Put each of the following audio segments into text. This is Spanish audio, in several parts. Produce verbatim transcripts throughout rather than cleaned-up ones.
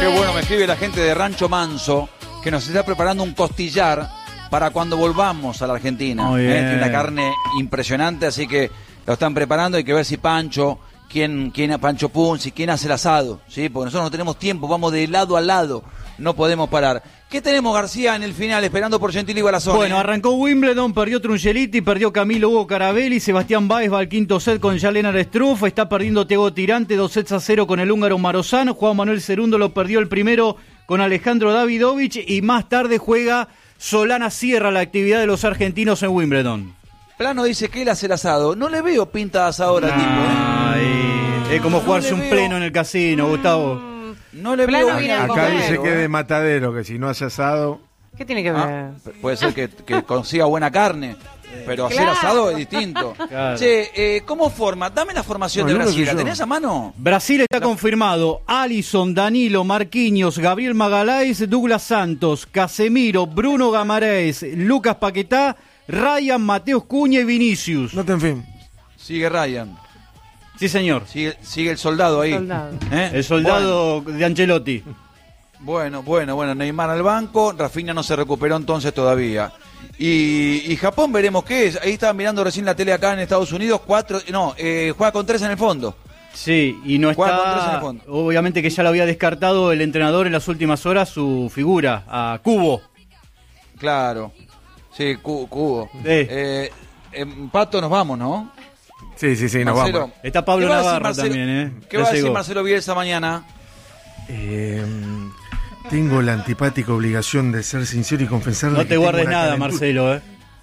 Qué bueno, me escribe la gente de Rancho Manso, que nos está preparando un costillar para cuando volvamos a la Argentina. Muy ¿eh? bien. Tiene una carne impresionante, así que lo están preparando. Hay que ver si Pancho, quién, quién Pancho Punzi, quién hace el asado, ¿sí? Porque nosotros no tenemos tiempo, vamos de lado a lado, no podemos parar. ¿Qué tenemos, García, en el final, esperando por Gentili y Barazoni? Bueno, arrancó Wimbledon, perdió Trungeliti, perdió Camilo Hugo Carabelli, Sebastián Báez va al quinto set con Jan-Lennart Struff, está perdiendo Thiago Tirante, dos sets a cero con el húngaro Marozán, Juan Manuel Cerúndolo lo perdió el primero con Alejandro Davidovich y más tarde juega Solana Sierra, la actividad de los argentinos en Wimbledon. Plano dice que él hace el asado, no le veo pinta de asado al tipo, ¿eh? Ay, es como No jugarse le un veo. pleno en el casino, Gustavo. No le Plano veo. viene a Acá comer. dice que es de matadero, que si no hace asado... ¿Qué tiene que ver? Ah, puede ser que, que consiga buena carne, pero hacer Claro. asado es distinto. Claro. Che, eh, ¿cómo forma? Dame la formación No, de el uno Brasil, soy ¿la yo. tenés a mano? Brasil está confirmado. Alisson, Danilo, Marquinhos, Gabriel Magalhães, Douglas Santos, Casemiro, Bruno Guimarães, Lucas Paquetá, Ryan, Mateus Cunha y Vinicius. No te en fin. Sigue Ryan, Sí, señor. sigue, sigue el soldado ahí. Soldado. ¿Eh? El soldado de Ancelotti. Bueno, bueno, bueno, Neymar al banco, Rafinha no se recuperó entonces todavía. Y, y Japón veremos qué es. Ahí estaban mirando recién la tele acá en Estados Unidos, cuatro, no, eh, juega con tres en el fondo. Sí, y no Juega con tres en el está. fondo. Obviamente que ya lo había descartado el entrenador en las últimas horas, su figura, a Cubo. Claro, sí, cu- cubo. Sí. Eh, en Pato nos vamos, ¿no? Sí, sí, sí, nos Marcelo. vamos. Está Pablo ¿Qué va a decir Navarro Marcelo? también, ¿eh? ¿Qué Ya va a decir llegó. Marcelo Bielsa mañana? Eh, tengo la antipática obligación de ser sincero y confesarle No que te tengo guardes una nada, calentura. Marcelo, ¿eh?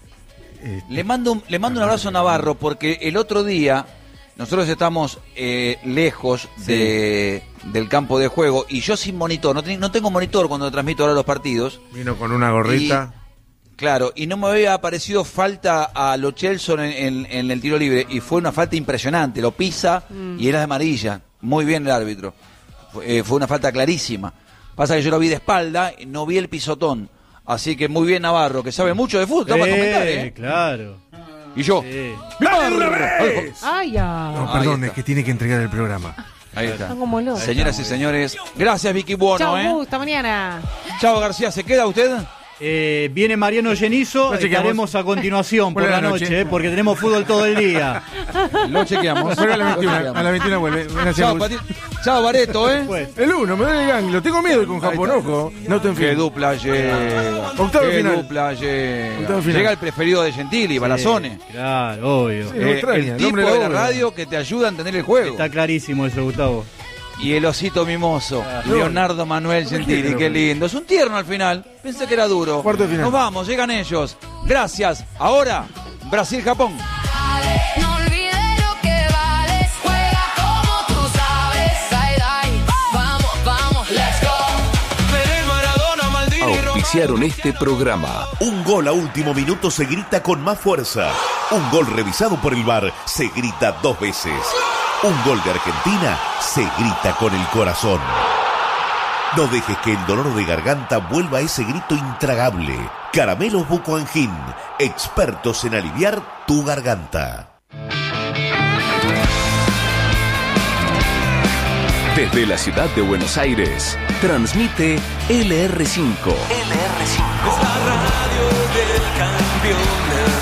Eh, Le mando, un- le mando un abrazo a Navarro porque el otro día nosotros estamos eh, lejos de, del campo de juego y yo sin monitor, no, ten- no tengo monitor cuando transmito ahora los partidos. Vino con una gorrita. Claro, y no me había aparecido falta a Lo Celso en, en- en el tiro libre y fue una falta impresionante, lo pisa y era de amarilla, muy bien el árbitro, fue, eh, fue una falta clarísima. Pasa que yo lo vi de espalda, no vi el pisotón, así que muy bien Navarro, que sabe mucho de fútbol, está para comentar, Eh, ¿eh? claro. Y yo, Sí. ¡Dale una vez! Ay, ya. No, Ahí perdón, está. es que tiene que entregar el programa. ahí está. Están como locos. Señoras y señores, gracias Vicky Buono, Chao, ¿eh? Gus, hasta mañana. Chao García, ¿se queda usted? Eh, viene Mariano Genizo, Lo chequeamos. estaremos a continuación por Buena la noche. noche, eh, porque tenemos fútbol todo el día. Lo chequeamos. Vuelve a la Lo veintiuna, chequeamos. a la veintiuna vuelve. Gracias, Chao, Gus. Pati- Chao Bareto, ¿eh? Pues, El uno, me duele el ganglio. Tengo miedo con Japón, ojo. No te en Qué fin. dupla llega. Octavo Qué final. dupla llega. Octavo final. Llega el preferido de Gentili, Balazone. claro, obvio. Sí. Eh, Australia, el el tipo hombre de de la la obra. radio que te ayuda a entender el juego. Está clarísimo eso, Gustavo. Y el osito mimoso, Leonardo Manuel Gentili, qué lindo. Es un tierno al final. Pensé que era duro. Cuarto de final. Nos vamos, llegan ellos. Gracias. Ahora, Brasil-Japón. No olvides lo que vales, juega como tú sabes. Ay, ay, vamos, vamos, let's go. Auspiciaron este programa. Un gol a último minuto se grita con más fuerza. Un gol revisado por el V A R se grita dos veces. Un gol de Argentina se grita con el corazón. No dejes que el dolor de garganta vuelva a ese grito intragable. Caramelos Buco Angin, expertos en aliviar tu garganta. Desde la ciudad de Buenos Aires, transmite L R cinco. L R cinco. Es la radio del campeonato.